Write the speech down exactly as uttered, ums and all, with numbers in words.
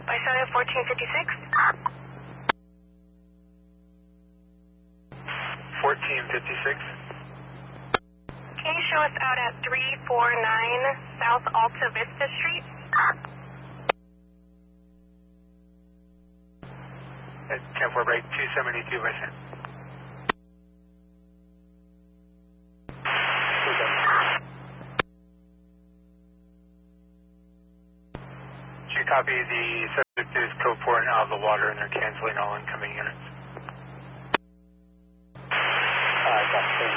Visalia fourteen fifty-six. fourteen fifty-six. Can you show us out at three forty-nine South Alta Vista Street? At ten four break, two seventy-two by San. Did you copy the subject is code four and out of the water and they're canceling all incoming units? I got the